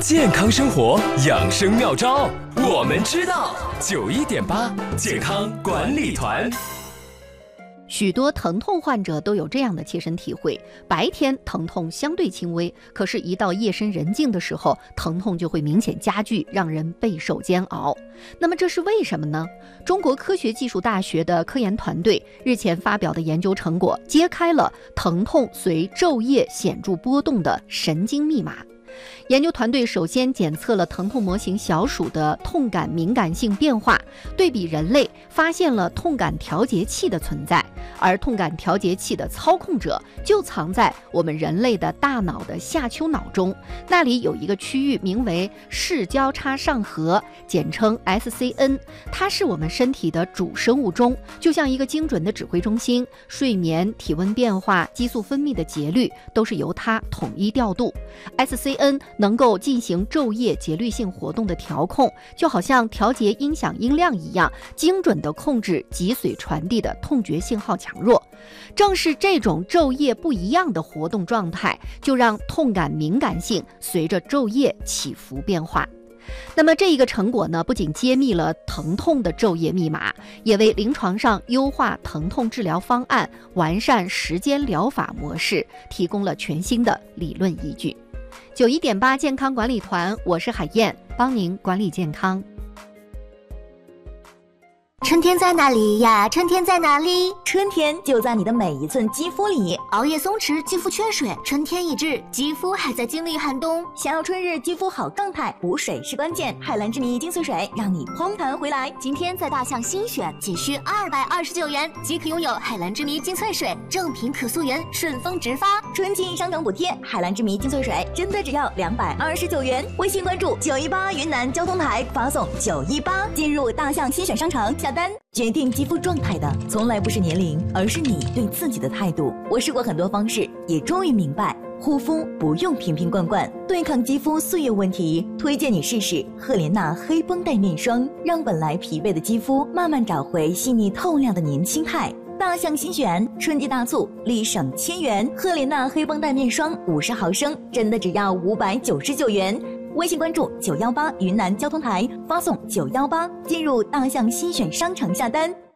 健康生活养生妙招，我们知道。91.8健康管理团。 许多疼痛患者都有这样的切身体会，白天疼痛相对轻微，可是一到夜深人静的时候，疼痛就会明显加剧，让人备受煎熬。那么这是为什么呢？中国科学技术大学的科研团队日前发表的研究成果，揭开了疼痛随昼夜显著波动的神经密码。研究团队首先检测了疼痛模型小鼠的痛感敏感性变化，对比人类，发现了痛感调节器的存在，而痛感调节器的操控者就藏在我们人类的大脑的下丘脑中，那里有一个区域名为视交叉上核，简称 SCN， 它是我们身体的主生物钟，就像一个精准的指挥中心，睡眠、体温变化、激素分泌的节律都是由它统一调度。SCN 能够进行昼夜节律性活动的调控，就好像调节音响音量一样，精准地控制脊髓传递的痛觉信号强弱。正是这种昼夜不一样的活动状态，就让痛感敏感性随着昼夜起伏变化。那么这一个成果呢，不仅揭秘了疼痛的昼夜密码，也为临床上优化疼痛治疗方案、完善时间疗法模式提供了全新的理论依据。91.8健康管理团，我是海燕，帮您管理健康。 春天在哪里呀？春天在哪里？ 春天就在你的每一寸肌肤里。 熬夜松弛，肌肤缺水，春天已至，肌肤还在经历寒冬。 想要春日肌肤好状态，补水是关键。海蓝之谜精粹水让你嘭弹回来。 今天在大象新选，仅需229元即可拥有海蓝之谜精粹水，正品可溯源，顺丰直发。 春季商场补贴，海蓝之谜精粹水真的只要229元。微信关注918云南交通台，发送918进入大象新选商城下单。决定肌肤状态的从来不是年龄，而是你对自己的态度。我试过很多方式，也终于明白，护肤不用瓶瓶罐罐，对抗肌肤岁月问题，推荐你试试赫莲娜黑绷带面霜，让本来疲惫的肌肤慢慢找回细腻透亮的年轻态。大象新选春季大促，立省1000元，赫莲娜黑绷带面霜50毫升，真的只要599元。微信关注918云南交通台，发送918进入大象新选商城下单。